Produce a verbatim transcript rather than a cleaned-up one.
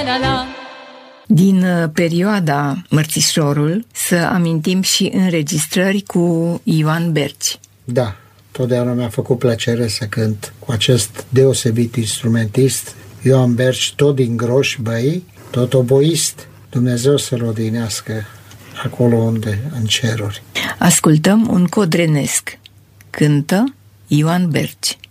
Din perioada Mărțișorul să amintim și înregistrări cu Ioan Berci. Da, totdeauna mi-a făcut plăcere să cânt cu acest deosebit instrumentist, Ioan Berci, tot din Groș Băi, tot oboist. Dumnezeu să-l odinească acolo unde, în ceruri. Ascultăm un codrenesc. Cântă Ioan Berci.